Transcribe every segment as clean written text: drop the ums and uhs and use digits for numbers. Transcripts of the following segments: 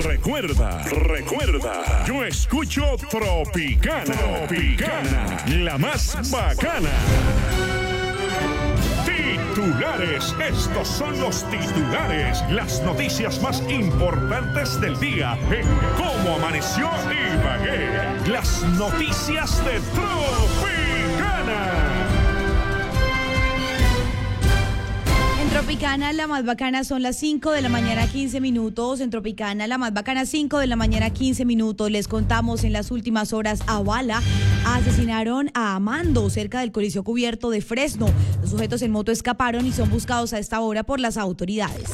Recuerda, yo escucho Tropicana, la más bacana. Titulares, estos son los titulares, las noticias más importantes del día en Cómo Amaneció Ibagué. Las noticias de Tropicana. Tropicana, la más bacana, son las 5 de la mañana, 15 minutos. En Tropicana, la más bacana, 5 de la mañana, 15 minutos. Les contamos en las últimas horas a bala. Asesinaron a Amando cerca del Coliseo Cubierto de Fresno. Los sujetos en moto escaparon y son buscados a esta hora por las autoridades.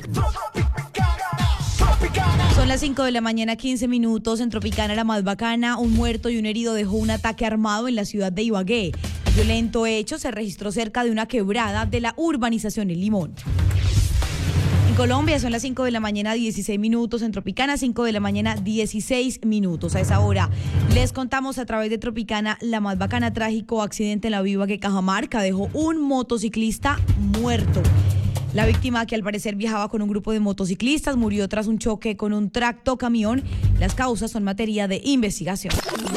Son las 5 de la mañana, 15 minutos. En Tropicana, la más bacana, un muerto y un herido dejó un ataque armado en la ciudad de Ibagué. El violento hecho se registró cerca de una quebrada de la urbanización El Limón. En Colombia son las 5 de la mañana, 16 minutos. En Tropicana, 5 de la mañana, 16 minutos. A esa hora les contamos a través de Tropicana, la más bacana, trágico accidente en la vía que Cajamarca dejó un motociclista muerto. La víctima, que al parecer viajaba con un grupo de motociclistas, murió tras un choque con un tractocamión. Las causas son materia de investigación.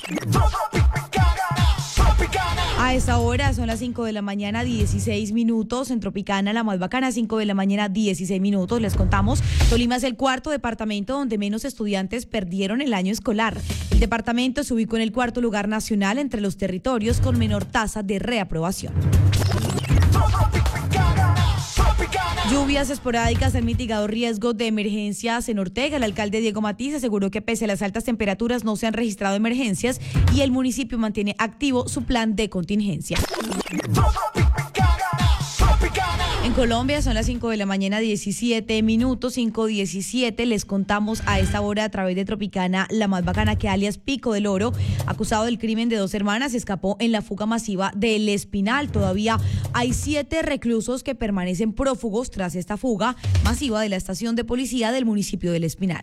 A esta hora son las 5 de la mañana, 16 minutos. En Tropicana, la más bacana, 5 de la mañana, 16 minutos. Les contamos, Tolima es el cuarto departamento donde menos estudiantes perdieron el año escolar. El departamento se ubicó en el cuarto lugar nacional entre los territorios con menor tasa de reaprobación. Lluvias esporádicas han mitigado riesgos de emergencias en Ortega. El alcalde Diego Matiz aseguró que pese a las altas temperaturas no se han registrado emergencias y el municipio mantiene activo su plan de contingencia. En Colombia son las 5 de la mañana, 17 minutos, 5:17. Les contamos a esta hora a través de Tropicana, la más bacana, que alias Pico del Oro, acusado del crimen de 2 hermanas, escapó en la fuga masiva del Espinal. Todavía hay 7 reclusos que permanecen prófugos tras esta fuga masiva de la estación de policía del municipio del Espinal.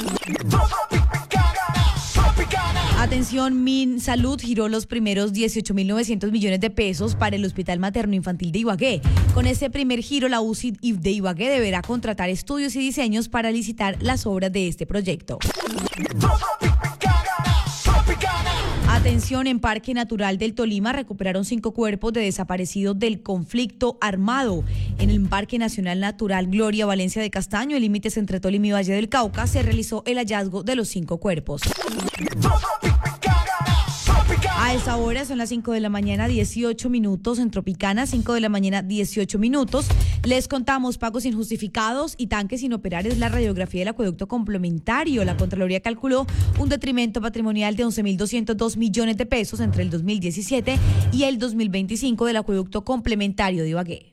Atención, MinSalud giró los primeros 18.900 millones de pesos para el Hospital Materno Infantil de Ibagué. Con este primer giro, la UCI de Ibagué deberá contratar estudios y diseños para licitar las obras de este proyecto. Atención, en Parque Natural del Tolima recuperaron 5 cuerpos de desaparecidos del conflicto armado. En el Parque Nacional Natural Gloria Valencia de Castaño, en límites entre Tolima y Valle del Cauca, se realizó el hallazgo de los 5 cuerpos. A esa hora son las 5 de la mañana, 18 minutos. En Tropicana, 5 de la mañana, 18 minutos. Les contamos pagos injustificados y tanques sin operar. Es la radiografía del acueducto complementario. La Contraloría calculó un detrimento patrimonial de 11.202 millones de pesos entre el 2017 y el 2025 del acueducto complementario de Ibagué.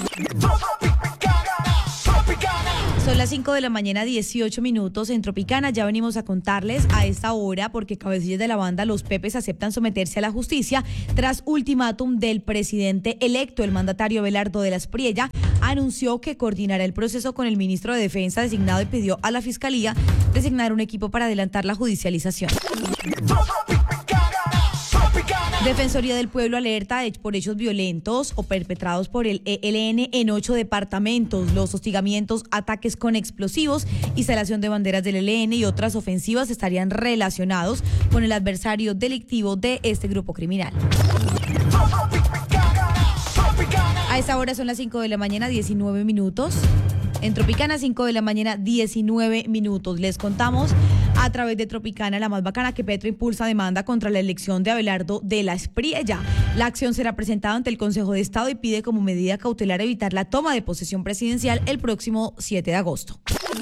Son las 5 de la mañana, 18 minutos. En Tropicana ya venimos a contarles a esta hora porque cabecillas de la banda Los Pepes aceptan someterse a la justicia tras ultimátum del presidente electo. El mandatario Abelardo de la Espriella anunció que coordinará el proceso con el ministro de Defensa designado y pidió a la Fiscalía designar un equipo para adelantar la judicialización. Defensoría del Pueblo alerta por hechos violentos o perpetrados por el ELN en 8 departamentos. Los hostigamientos, ataques con explosivos, instalación de banderas del ELN y otras ofensivas estarían relacionados con el adversario delictivo de este grupo criminal. A esta hora son las 5 de la mañana, 19 minutos. En Tropicana, 5 de la mañana, 19 minutos. Les contamos a través de Tropicana, la más bacana, que Petro impulsa demanda contra la elección de Abelardo de la Espriella. La acción será presentada ante el Consejo de Estado y pide como medida cautelar evitar la toma de posesión presidencial el próximo 7 de agosto.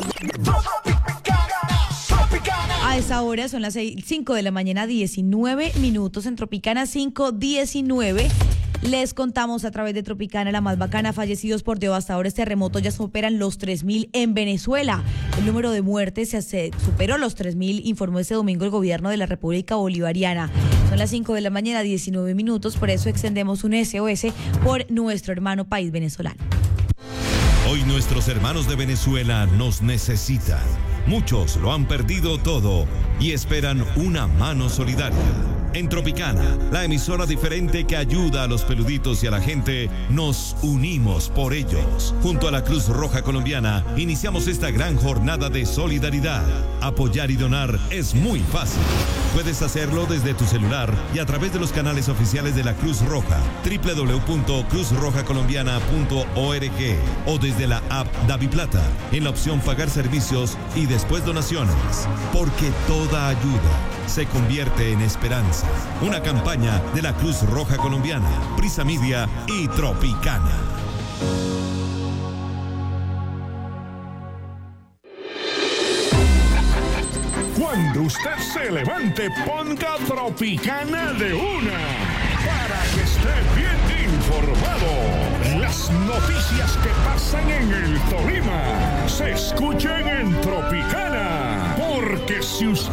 A esa hora son las 5 de la mañana, 19 minutos. En Tropicana, 5:19. Les contamos a través de Tropicana, la más bacana, fallecidos por devastadores terremotos ya superan los 3.000 en Venezuela. El número de muertes superó los 3.000, informó este domingo el gobierno de la República Bolivariana. Son las 5 de la mañana, 19 minutos, por eso extendemos un SOS por nuestro hermano país venezolano. Hoy nuestros hermanos de Venezuela nos necesitan. Muchos lo han perdido todo y esperan una mano solidaria. En Tropicana, la emisora diferente que ayuda a los peluditos y a la gente, nos unimos por ellos. Junto a la Cruz Roja Colombiana, iniciamos esta gran jornada de solidaridad. Apoyar y donar es muy fácil. Puedes hacerlo desde tu celular y a través de los canales oficiales de la Cruz Roja, www.cruzrojacolombiana.org o desde la app DaviPlata, en la opción Pagar servicios y después donaciones. Porque toda ayuda se convierte en esperanza. Una campaña de la Cruz Roja Colombiana, Prisa Media y Tropicana. Cuando usted se levante, ponga Tropicana de una, para que esté bien informado. Las noticias que pasan en el Tolima se escuchan en Tropicana, porque si usted